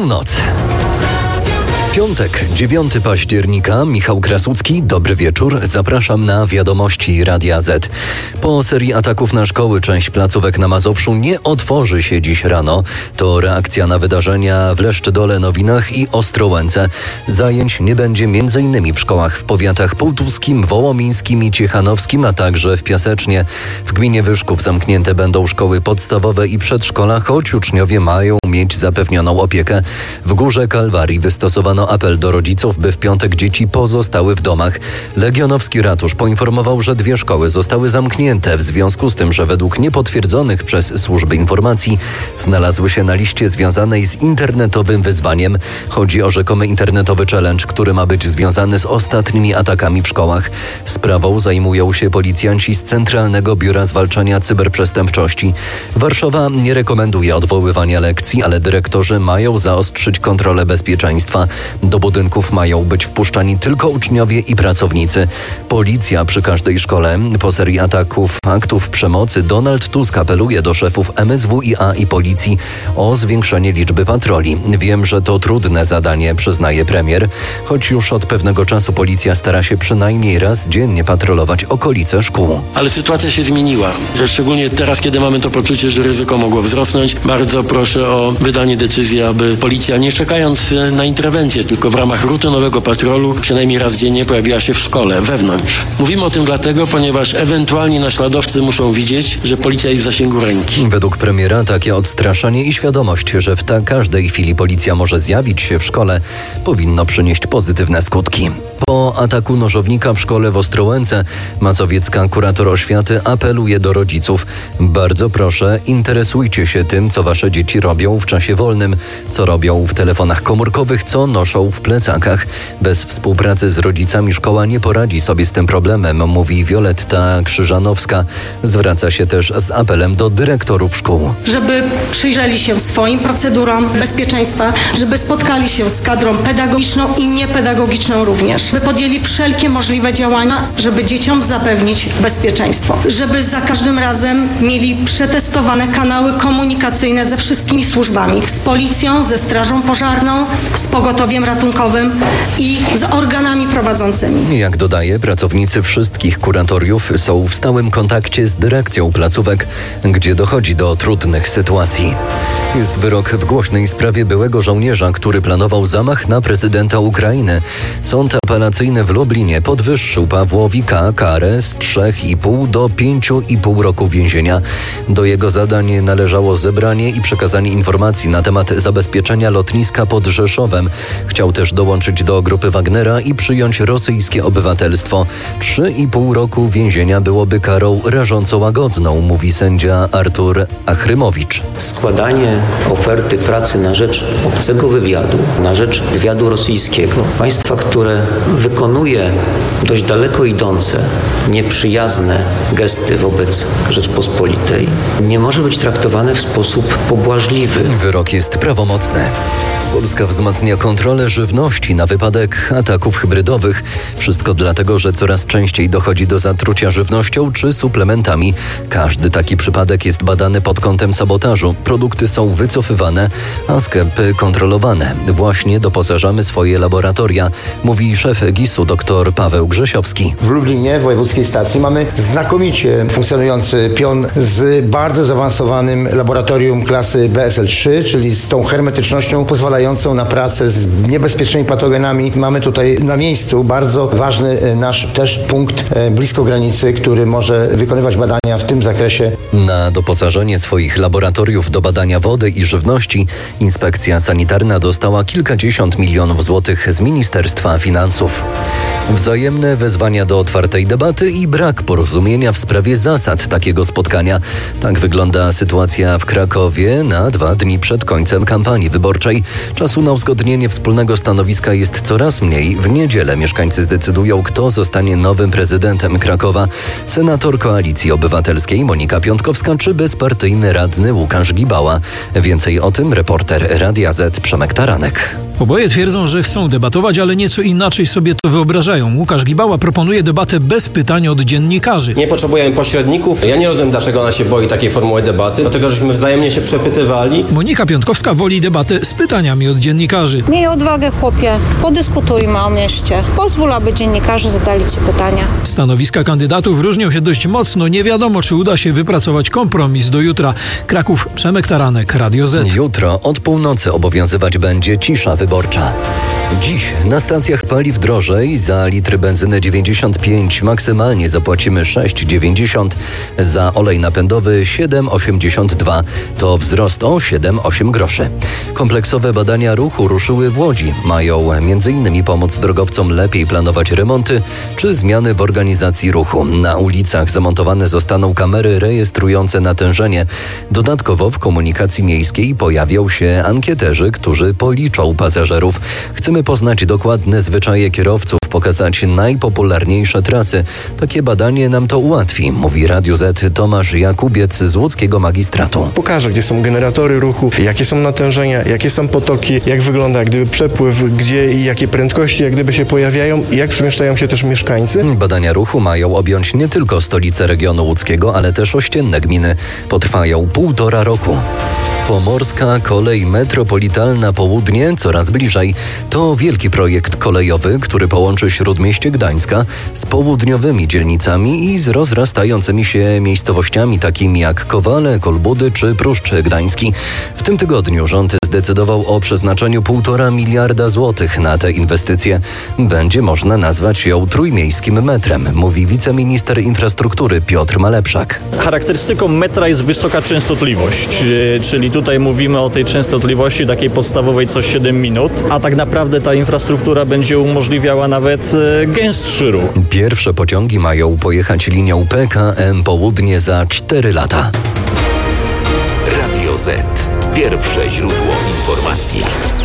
Północ. Piątek, 9 października, Michał Krasucki, dobry wieczór, zapraszam na wiadomości Radia Z. Po serii ataków na szkoły część placówek na Mazowszu nie otworzy się dziś rano. To reakcja na wydarzenia w Leszczydole, Nowinach i Ostrołęce. Zajęć nie będzie m.in. w szkołach w powiatach półtuskim, wołomińskim i ciechanowskim, a także w Piasecznie. W gminie Wyszków zamknięte będą szkoły podstawowe i przedszkola, choć uczniowie mają mieć zapewnioną opiekę. W Górze Kalwarii wystosowano apel do rodziców, by w piątek dzieci pozostały w domach. Legionowski Ratusz poinformował, że 2 szkoły zostały zamknięte w związku z tym, że według niepotwierdzonych przez służby informacji znalazły się na liście związanej z internetowym wyzwaniem. Chodzi o rzekomy internetowy challenge, który ma być związany z ostatnimi atakami w szkołach. Sprawą zajmują się policjanci z Centralnego Biura Zwalczania Cyberprzestępczości. Warszawa nie rekomenduje odwoływania lekcji, ale dyrektorzy mają zaostrzyć kontrolę bezpieczeństwa. Do budynków mają być wpuszczani tylko uczniowie i pracownicy. Policja przy każdej szkole. Po serii aktów przemocy Donald Tusk apeluje do szefów MSWiA i policji o zwiększenie liczby patroli. Wiem, że to trudne zadanie, przyznaje premier, choć już od pewnego czasu policja stara się przynajmniej raz dziennie patrolować okolice szkół. Ale sytuacja się zmieniła. Szczególnie teraz, kiedy mamy to poczucie, że ryzyko mogło wzrosnąć. Bardzo proszę o wydanie decyzji, aby policja, nie czekając na interwencję, tylko w ramach rutynowego patrolu przynajmniej raz dziennie pojawiła się w szkole, wewnątrz. Mówimy o tym dlatego, ponieważ ewentualni naśladowcy muszą widzieć, że policja jest w zasięgu ręki. Według premiera takie odstraszanie i świadomość, że w każdej chwili policja może zjawić się w szkole, powinno przynieść pozytywne skutki. Po ataku nożownika w szkole w Ostrołęce mazowiecka kurator oświaty apeluje do rodziców. Bardzo proszę, interesujcie się tym, co wasze dzieci robią w czasie wolnym, co robią w telefonach komórkowych, co noszą w plecakach. Bez współpracy z rodzicami szkoła nie poradzi sobie z tym problemem, mówi Wioletta Krzyżanowska. Zwraca się też z apelem do dyrektorów szkół. Żeby przyjrzeli się swoim procedurom bezpieczeństwa, żeby spotkali się z kadrą pedagogiczną i niepedagogiczną również. By podjęli wszelkie możliwe działania, żeby dzieciom zapewnić bezpieczeństwo. Żeby za każdym razem mieli przetestowane kanały komunikacyjne ze wszystkimi służbami. Z policją, ze strażą pożarną, z pogotowiem ratunkowym i z organami prowadzącymi. Jak dodaje, pracownicy wszystkich kuratoriów są w stałym kontakcie z dyrekcją placówek, gdzie dochodzi do trudnych sytuacji. Jest wyrok w głośnej sprawie byłego żołnierza, który planował zamach na prezydenta Ukrainy. Sąd apelacyjny w Lublinie podwyższył Pawłowi K. karę z 3,5 do 5,5 roku więzienia. Do jego zadań należało zebranie i przekazanie informacji na temat zabezpieczenia lotniska pod Rzeszowem. Chciał też dołączyć do grupy Wagnera i przyjąć rosyjskie obywatelstwo. 3,5 roku więzienia byłoby karą rażąco łagodną, mówi sędzia Artur Achrymowicz. Składanie oferty pracy na rzecz obcego wywiadu, na rzecz wywiadu rosyjskiego, państwa, które wykonuje dość daleko idące, nieprzyjazne gesty wobec Rzeczpospolitej, nie może być traktowane w sposób pobłażliwy. Wyrok jest prawomocny. Polska wzmacnia kontrolę żywności na wypadek ataków hybrydowych. Wszystko dlatego, że coraz częściej dochodzi do zatrucia żywnością czy suplementami. Każdy taki przypadek jest badany pod kątem sabotażu. Produkty są wycofywane, a sklepy kontrolowane. Właśnie doposażamy swoje laboratoria, mówi szef GIS-u dr Paweł Grzesiowski. W Lublinie, w wojewódzkiej stacji, mamy znakomicie funkcjonujący pion z bardzo zaawansowanym laboratorium klasy BSL-3, czyli z tą hermetycznością pozwalającą na pracę z niebezpiecznymi patogenami. Mamy tutaj na miejscu bardzo ważny nasz też punkt blisko granicy, który może wykonywać badania w tym zakresie. Na doposażenie swoich laboratoriów do badania wody i żywności Inspekcja Sanitarna dostała kilkadziesiąt milionów złotych z Ministerstwa Finansów. Wzajemne wezwania do otwartej debaty i brak porozumienia w sprawie zasad takiego spotkania. Tak wygląda sytuacja w Krakowie na 2 dni przed końcem kampanii wyborczej. Czasu na uzgodnienie wspólnego stanowiska jest coraz mniej. W niedzielę mieszkańcy zdecydują, kto zostanie nowym prezydentem Krakowa. Senator Koalicji Obywatelskiej Monika Piątkowska czy bezpartyjny radny Łukasz Gibała. Więcej o tym reporter Radia Z Przemek Taranek. Oboje twierdzą, że chcą debatować, ale nieco inaczej sobie to wyobrażają. Łukasz Gibała proponuje debatę bez pytań od dziennikarzy. Nie potrzebujemy pośredników. Ja nie rozumiem, dlaczego ona się boi takiej formuły debaty. Dlatego, żeśmy wzajemnie się przepytywali. Monika Piątkowska woli debatę z pytaniami od dziennikarzy. Miej odwagę, chłopie. Podyskutujmy o mieście. Pozwól, aby dziennikarze zadali ci pytania. Stanowiska kandydatów różnią się dość mocno. Nie wiadomo, czy uda się wypracować kompromis do jutra. Kraków, Przemek Taranek, Radio Z. Jutro od północy obowiązywać będzie cisza wyborcza. Dziś na stacjach paliw drożej, za litr benzyny 95 maksymalnie zapłacimy 6,90, za olej napędowy 7,82. To wzrost o 7,8 groszy. Kompleksowe badania ruchu ruszyły w Łodzi. Mają m.in. pomóc drogowcom lepiej planować remonty czy zmiany w organizacji ruchu. Na ulicach zamontowane zostaną kamery rejestrujące natężenie. Dodatkowo w komunikacji miejskiej pojawią się ankieterzy, którzy policzą pasażerów. Chcemy poznać dokładne zwyczaje kierowców, pokazać najpopularniejsze trasy. Takie badanie nam to ułatwi, mówi Radio Z Tomasz Jakubiec z łódzkiego magistratu. Pokaże, gdzie są generatory ruchu, jakie są natężenia, jakie są potoki, jak wygląda jak gdyby przepływ, gdzie i jakie prędkości jak gdyby się pojawiają i jak przemieszczają się też mieszkańcy. Badania ruchu mają objąć nie tylko stolicę regionu łódzkiego, ale też ościenne gminy. Potrwają 1,5 roku. Pomorska Kolej Metropolitalna Południe coraz bliżej. To wielki projekt kolejowy, który połączy Śródmieście Gdańska z południowymi dzielnicami i z rozrastającymi się miejscowościami takimi jak Kowale, Kolbudy czy Pruszcz Gdański. W tym tygodniu rząd zdecydował o przeznaczeniu 1,5 miliarda złotych na tę inwestycję. Będzie można nazwać ją trójmiejskim metrem, mówi wiceminister infrastruktury Piotr Malepszak. Charakterystyką metra jest wysoka częstotliwość, czyli tutaj mówimy o tej częstotliwości takiej podstawowej co 7 minut, a tak naprawdę ta infrastruktura będzie umożliwiała nawet gęstszy ruch. Pierwsze pociągi mają pojechać linią PKM Południe za 4 lata. Radio Z. Pierwsze źródło informacji.